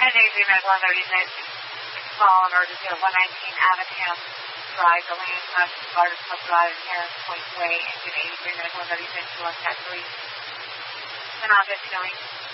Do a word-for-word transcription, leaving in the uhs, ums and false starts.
Daisy Medline thirty-six, call emergency at one nineteen Avocamp Drive, the lane slash Garden Club Drive, Harris Point Way, engine eighty-three Medline thirty-six, contact three. And object going.